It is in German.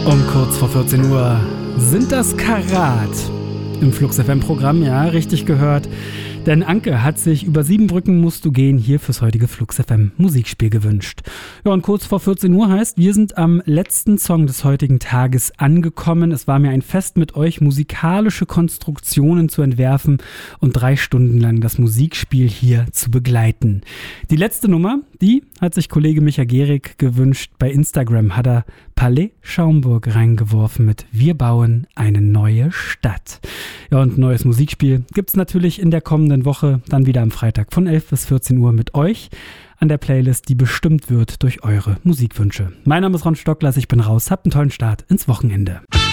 Um kurz vor 14 Uhr sind das Karat im Flux FM-Programm, ja, richtig gehört. Denn Anke hat sich über 7 Brücken musst du gehen hier fürs heutige Flux FM Musikspiel gewünscht. Ja, und kurz vor 14 Uhr heißt, wir sind am letzten Song des heutigen Tages angekommen. Es war mir ein Fest, mit euch musikalische Konstruktionen zu entwerfen und 3 Stunden lang das Musikspiel hier zu begleiten. Die letzte Nummer, die hat sich Kollege Micha Gehrig gewünscht. Bei Instagram hat er Palais Schaumburg reingeworfen mit Wir bauen eine neue Stadt. Ja, und ein neues Musikspiel gibt's natürlich in der kommenden Woche, dann wieder am Freitag von 11 bis 14 Uhr mit euch an der Playlist, die bestimmt wird durch eure Musikwünsche. Mein Name ist Ron Stocklers, ich bin raus, habt einen tollen Start ins Wochenende.